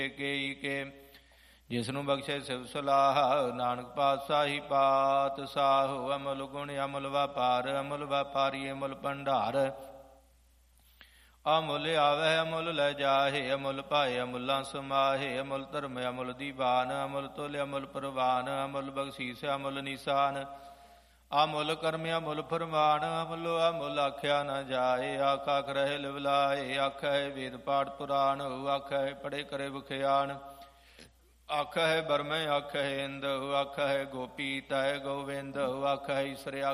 ਕੇਈ ਕੇ ਜਿਸਨੂੰ ਬਖਸ਼ੇ ਸਿਵ ਸਲਾਹ। ਨਾਨਕ ਪਾਤਸ਼ਾਹੀ ਪਾਤ ਸਾਹੁ। ਅਮੁਲ ਗੁਣ ਅਮੁਲ ਵਪਾਰ ਅਮੁਲ ਵਪਾਰੀ ਅਮੁਲ ਭੰਡਾਰ। ਅਮੁਲ ਆਵਹਿ ਅਮੁਲ ਲੈ ਜਾਹੇ ਅਮੁਲ ਪਾਏ ਅਮੁਲਾਂ ਸਮਾਹੇ। ਅਮੁਲ ਧਰਮ ਅਮੁਲ ਦੀਵਾਨ ਅਮੁਲ ਤੁਲ ਅਮੁਲ ਪ੍ਰਵਾਨ। ਅਮੁਲ ਬਖਸ਼ੀਸ ਅਮੁਲ ਨਿਸ਼ਾਨ ਅਮੁਲ ਕਰਮ ਅਮੁਲ ਫਰਮਾਨ। ਅਮੁਲ ਅਮੁਲ ਆਖਿਆ ਨ ਜਾਏ। ਆਖ ਆਖ ਰਹੇ ਲਿਵਲਾਏ। ਆਖੈ ਵੇਦ ਪਾਠ ਪੁਰਾਣ। ਆਖੈ ਪੜੇ ਕਰੇ ਵਿਖਿਆਨ। ਆਖੈ ਬਰਮੈ ਆਖੈ ਇੰਦ। ਆਖੈ ਗੋਪੀ ਤੈ ਗੋਵਿੰਦ। ਆਖੈ ਈਸਰ